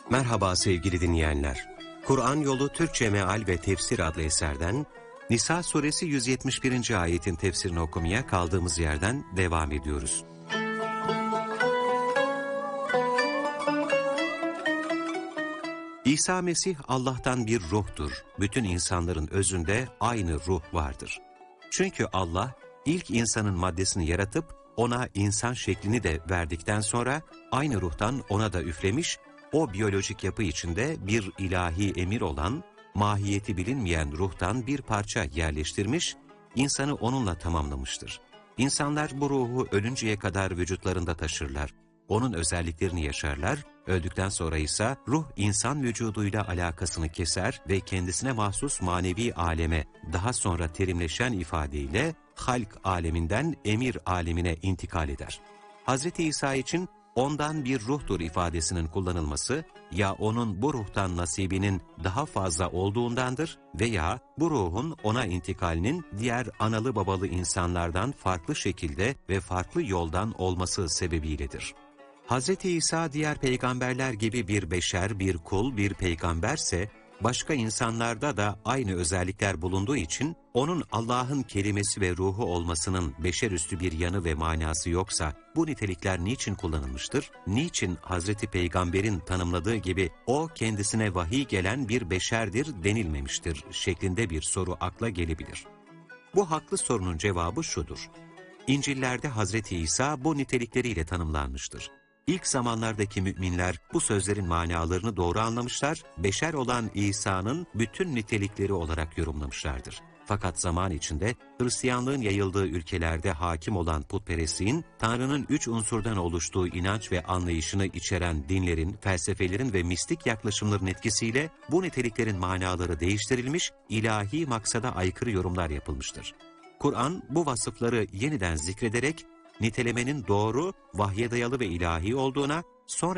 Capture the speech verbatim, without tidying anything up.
Merhaba sevgili dinleyenler. Kur'an Yolu Türkçe Meal ve Tefsir adlı eserden Nisa suresi yüz yetmiş birinci ayetin tefsirini okumaya kaldığımız yerden devam ediyoruz. İsa Mesih Allah'tan bir ruhtur. Bütün insanların özünde aynı ruh vardır. Çünkü Allah ilk insanın maddesini yaratıp ona insan şeklini de verdikten sonra aynı ruhtan ona da üflemiş, o biyolojik yapı içinde bir ilahi emir olan, mahiyeti bilinmeyen ruhtan bir parça yerleştirmiş, insanı onunla tamamlamıştır. İnsanlar bu ruhu ölünceye kadar vücutlarında taşırlar. Onun özelliklerini yaşarlar, öldükten sonra ise ruh insan vücuduyla alakasını keser ve kendisine mahsus manevi aleme, daha sonra terimleşen ifadeyle halk aleminden emir alemine intikal eder. Hazreti İsa için ondan bir ruhtur ifadesinin kullanılması, ya onun bu ruhtan nasibinin daha fazla olduğundandır veya bu ruhun ona intikalinin diğer analı babalı insanlardan farklı şekilde ve farklı yoldan olması sebebiyledir. Hazreti İsa diğer peygamberler gibi bir beşer, bir kul, bir peygamberse, başka insanlarda da aynı özellikler bulunduğu için, onun Allah'ın kelimesi ve ruhu olmasının beşerüstü bir yanı ve manası yoksa, bu nitelikler niçin kullanılmıştır? Niçin Hazreti Peygamber'in tanımladığı gibi, o kendisine vahiy gelen bir beşerdir denilmemiştir şeklinde bir soru akla gelebilir. Bu haklı sorunun cevabı şudur: İncil'lerde Hazreti İsa bu nitelikleriyle tanımlanmıştır. İlk zamanlardaki müminler bu sözlerin manalarını doğru anlamışlar, beşer olan İsa'nın bütün nitelikleri olarak yorumlamışlardır. Fakat zaman içinde Hristiyanlığın yayıldığı ülkelerde hakim olan putperestliğin, Tanrı'nın üç unsurdan oluştuğu inanç ve anlayışını içeren dinlerin, felsefelerin ve mistik yaklaşımların etkisiyle bu niteliklerin manaları değiştirilmiş, ilahi maksada aykırı yorumlar yapılmıştır. Kur'an bu vasıfları yeniden zikrederek, nitelemenin doğru, vahye dayalı ve ilahi olduğuna, sonra